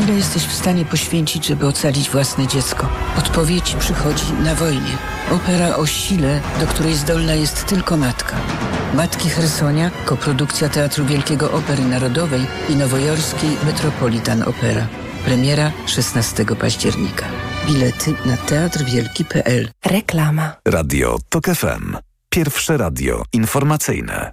Ile jesteś w stanie poświęcić, żeby ocalić własne dziecko? Odpowiedź przychodzi na wojnie. Opera o sile, do której zdolna jest tylko matka. Matki Chersonia, koprodukcja Teatru Wielkiego Opery Narodowej i nowojorskiej Metropolitan Opera. Premiera 16 października. Bilety na teatrwielki.pl. Reklama. Radio TOK FM. Pierwsze radio informacyjne.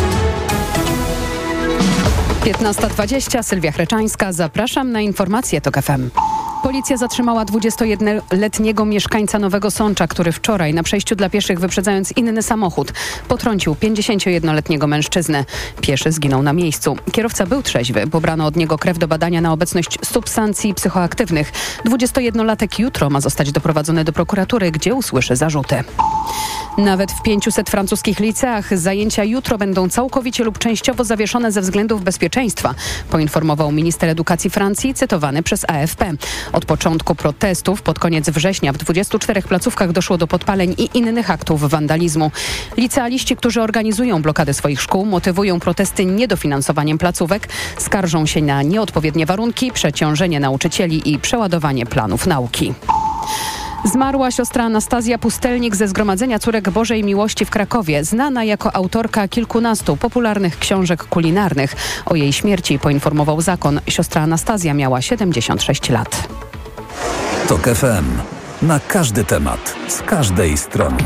15:20, Sylwia Chreczańska. Zapraszam na informacje TOK FM. Policja zatrzymała 21-letniego mieszkańca Nowego Sącza, który wczoraj na przejściu dla pieszych, wyprzedzając inny samochód, potrącił 51-letniego mężczyznę. Pieszy zginął na miejscu. Kierowca był trzeźwy. Pobrano od niego krew do badania na obecność substancji psychoaktywnych. 21-latek jutro ma zostać doprowadzony do prokuratury, gdzie usłyszy zarzuty. Nawet w 500 francuskich liceach zajęcia jutro będą całkowicie lub częściowo zawieszone ze względów bezpieczeństwa, poinformował minister edukacji Francji, cytowany przez AFP. Od początku protestów pod koniec września w 24 placówkach doszło do podpaleń i innych aktów wandalizmu. Licealiści, którzy organizują blokady swoich szkół, motywują protesty niedofinansowaniem placówek, skarżą się na nieodpowiednie warunki, przeciążenie nauczycieli i przeładowanie planów nauki. Zmarła siostra Anastazja Pustelnik ze Zgromadzenia Córek Bożej Miłości w Krakowie, znana jako autorka kilkunastu popularnych książek kulinarnych. O jej śmierci poinformował zakon. Siostra Anastazja miała 76 lat. TOK FM. Na każdy temat, z każdej strony.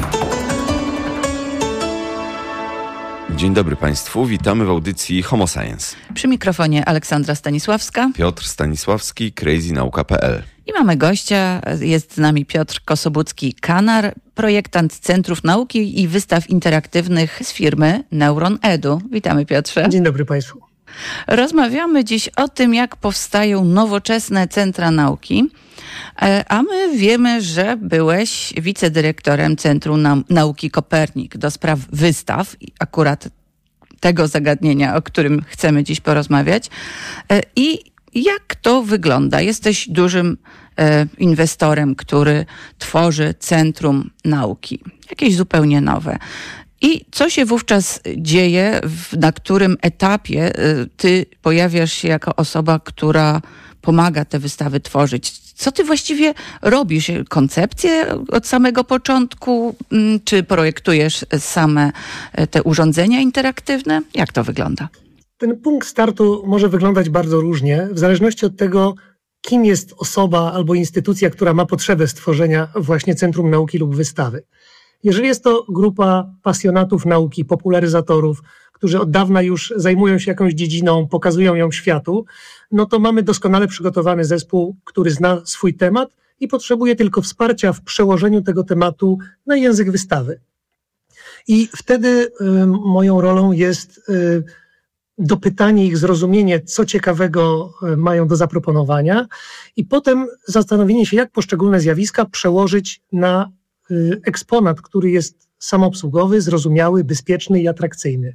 Dzień dobry Państwu, witamy w audycji Homo Science. Przy mikrofonie Aleksandra Stanisławska, Piotr Stanisławski, crazynauka.pl. I mamy gościa, jest z nami Piotr Kosobucki-Kanar, projektant Centrów Nauki i Wystaw Interaktywnych z firmy Neuron Edu. Witamy, Piotrze. Dzień dobry Państwu. Rozmawiamy dziś o tym, jak powstają nowoczesne centra nauki, a my wiemy, że byłeś wicedyrektorem Centrum Nauki Kopernik do spraw wystaw, akurat tego zagadnienia, o którym chcemy dziś porozmawiać. I jak to wygląda? Jesteś dużym inwestorem, który tworzy Centrum Nauki, jakieś zupełnie nowe. I co się wówczas dzieje, na którym etapie ty pojawiasz się jako osoba, która pomaga te wystawy tworzyć? Co ty właściwie robisz? Koncepcję od samego początku? Czy projektujesz same te urządzenia interaktywne? Jak to wygląda? Ten punkt startu może wyglądać bardzo różnie, w zależności od tego, kim jest osoba albo instytucja, która ma potrzebę stworzenia właśnie Centrum Nauki lub wystawy. Jeżeli jest to grupa pasjonatów nauki, popularyzatorów, którzy od dawna już zajmują się jakąś dziedziną, pokazują ją światu, no to mamy doskonale przygotowany zespół, który zna swój temat i potrzebuje tylko wsparcia w przełożeniu tego tematu na język wystawy. I wtedy moją rolą jest dopytanie ich, zrozumienie, co ciekawego mają do zaproponowania i potem zastanowienie się, jak poszczególne zjawiska przełożyć na eksponat, który jest samoobsługowy, zrozumiały, bezpieczny i atrakcyjny.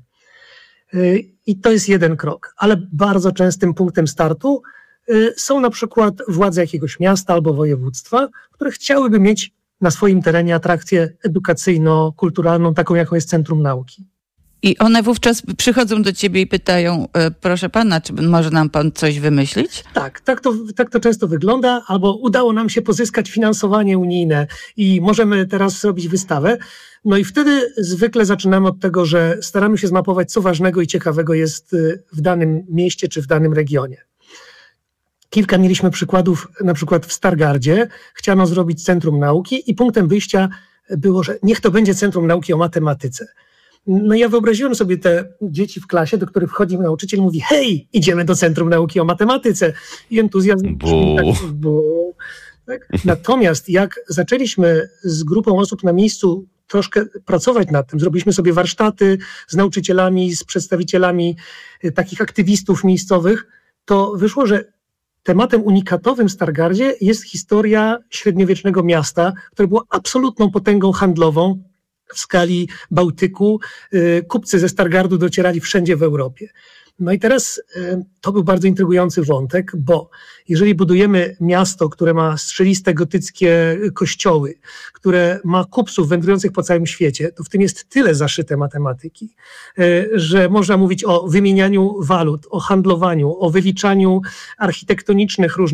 I to jest jeden krok, ale bardzo częstym punktem startu są na przykład władze jakiegoś miasta albo województwa, które chciałyby mieć na swoim terenie atrakcję edukacyjno-kulturalną, taką jaką jest Centrum Nauki. I one wówczas przychodzą do ciebie i pytają, proszę pana, czy może nam pan coś wymyślić? Tak to często wygląda, albo udało nam się pozyskać finansowanie unijne i możemy teraz zrobić wystawę. No i wtedy zwykle zaczynamy od tego, że staramy się zmapować, co ważnego i ciekawego jest w danym mieście czy w danym regionie. Kilka mieliśmy przykładów, na przykład w Stargardzie chciano zrobić Centrum Nauki i punktem wyjścia było, że niech to będzie Centrum Nauki o matematyce. No ja wyobraziłem sobie te dzieci w klasie, do których wchodzi nauczyciel i mówi: hej, idziemy do Centrum Nauki o matematyce. I entuzjazm. Tak? Natomiast jak zaczęliśmy z grupą osób na miejscu troszkę pracować nad tym, zrobiliśmy sobie warsztaty z nauczycielami, z przedstawicielami takich aktywistów miejscowych, to wyszło, że tematem unikatowym w Stargardzie jest historia średniowiecznego miasta, które było absolutną potęgą handlową w skali Bałtyku. Kupcy ze Stargardu docierali wszędzie w Europie. No i teraz to był bardzo intrygujący wątek, bo jeżeli budujemy miasto, które ma strzeliste gotyckie kościoły, które ma kupców wędrujących po całym świecie, to w tym jest tyle zaszyte matematyki, że można mówić o wymienianiu walut, o handlowaniu, o wyliczaniu architektonicznych różnych